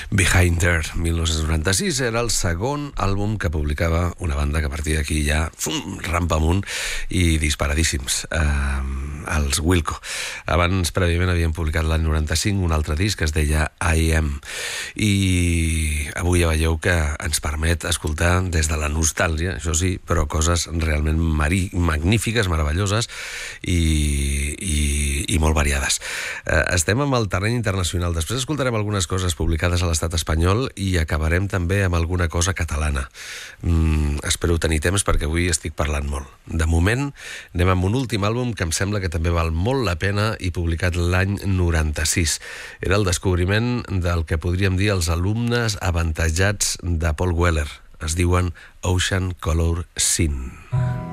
Behind Her, 1996, era el segon àlbum que publicava una banda que a partir d'aquí ja rampa amunt i disparadíssims, els Wilco. Abans, prèviament, havien publicat l'any 95 un altre disc que es deia I Am, i avui ja veieu que ens permet escoltar des de la nostàlgia, això sí, però coses realment magnífiques, meravelloses i molt variades. Estem amb el terreny internacional. Després escoltarem algunes coses publicades a l'estat espanyol i acabarem també amb alguna cosa catalana. Espero tenir temps perquè avui estic parlant molt. De moment, anem amb un últim àlbum que em sembla que també val molt la pena i publicat l'any 96. Era el descobriment del que podríem dir els alumnes avantatjats de Paul Weller. Es diuen Ocean Color Scene.